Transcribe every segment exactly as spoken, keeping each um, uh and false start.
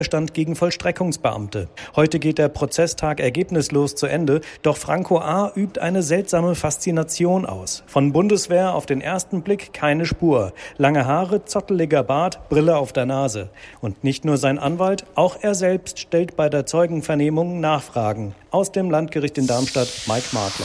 Stand gegen Vollstreckungsbeamte. Heute geht der Prozesstag ergebnislos zu Ende, doch Franco A. übt eine seltsame Faszination aus. Von Bundeswehr auf den ersten Blick keine Spur. Lange Haare, zotteliger Bart, Brille auf der Nase. Und nicht nur sein Anwalt, auch er selbst stellt bei der Zeugenvernehmung Nachfragen. Aus dem Landgericht in Darmstadt, Mike Markle.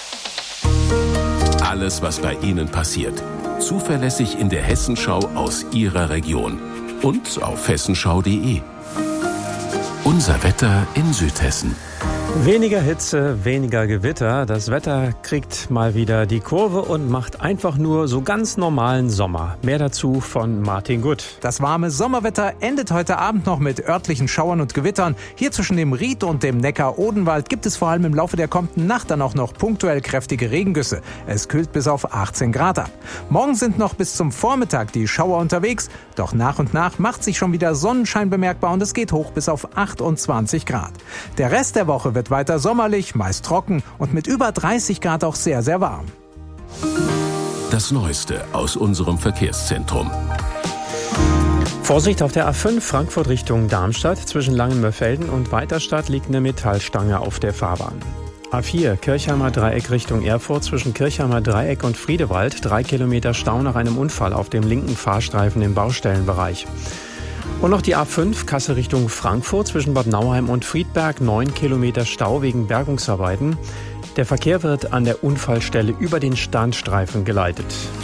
Alles, was bei Ihnen passiert. Zuverlässig in der Hessenschau aus Ihrer Region. Und auf hessenschau punkt de. Unser Wetter in Südhessen. Weniger Hitze, weniger Gewitter. Das Wetter kriegt mal wieder die Kurve und macht einfach nur so ganz normalen Sommer. Mehr dazu von Martin Gutt. Das warme Sommerwetter endet heute Abend noch mit örtlichen Schauern und Gewittern. Hier zwischen dem Ried und dem Neckar-Odenwald gibt es vor allem im Laufe der kommenden Nacht dann auch noch punktuell kräftige Regengüsse. Es kühlt bis auf achtzehn Grad ab. Morgen sind noch bis zum Vormittag die Schauer unterwegs. Doch nach und nach macht sich schon wieder Sonnenschein bemerkbar und es geht hoch bis auf achtundzwanzig Grad. Der Rest der Woche wird weiter sommerlich, meist trocken und mit über dreißig Grad auch sehr, sehr warm. Das Neueste aus unserem Verkehrszentrum. Vorsicht auf der A fünf Frankfurt Richtung Darmstadt. Zwischen Langenmörfelden und Weiterstadt liegt eine Metallstange auf der Fahrbahn. A vier Kirchheimer Dreieck Richtung Erfurt. Zwischen Kirchheimer Dreieck und Friedewald. Drei Kilometer Stau nach einem Unfall auf dem linken Fahrstreifen im Baustellenbereich. Und noch die A fünf Kassel Richtung Frankfurt zwischen Bad Nauheim und Friedberg. Neun Kilometer Stau wegen Bergungsarbeiten. Der Verkehr wird an der Unfallstelle über den Standstreifen geleitet.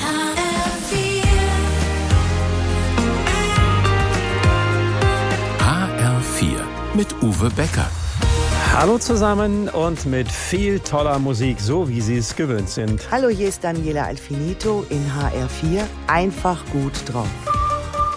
H R vier mit Uwe Becker. Hallo zusammen und mit viel toller Musik, so wie Sie es gewöhnt sind. Hallo, hier ist Daniela Alfinito in H R vier. Einfach gut drauf.